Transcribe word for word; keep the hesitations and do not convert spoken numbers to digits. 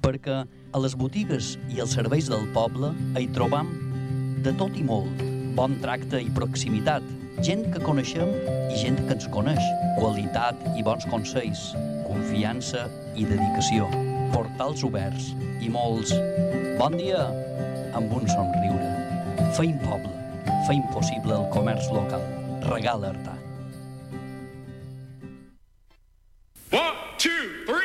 perquè a les botigues i els serveis del poble hi trobam de tot i molt, bon tracte i proximitat, gent que coneixem i gent que ens coneix, qualitat i bons consells, confiança i dedicació, portals oberts i molts bon dia amb un somriure. Feim poble, feim possible el comerç local. Regala Artà. One, two,